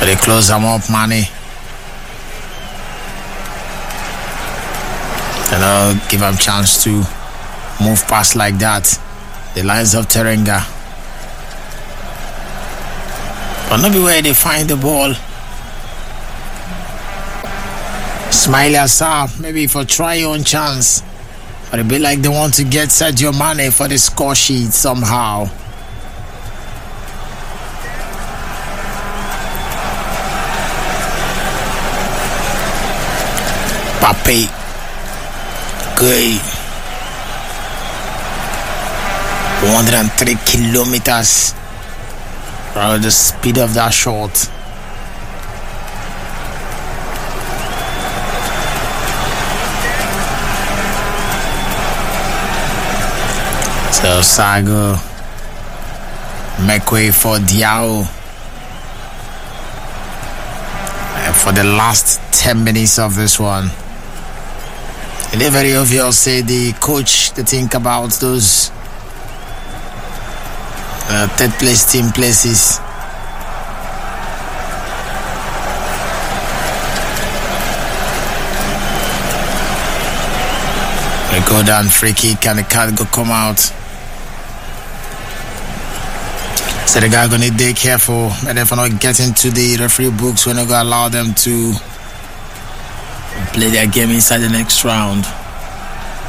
But they close them up, money. And I'll give them chance to move past like that. The lines of Terenga. But not be where they find the ball. Smiley Assar, maybe for try your own chance. But it be like they want to get Sadio Mane for the score sheet somehow. Pape. Good. 103 kilometers. The speed of that shot. So Sago make way for Diao. And for the last 10 minutes of this one. And it's very obvious, say the coach to think about those third place team places. They go down, free kick, and the card go come out. So the guy gonna be careful, and if not get into the referee books, we're not gonna allow them to play their game inside the next round.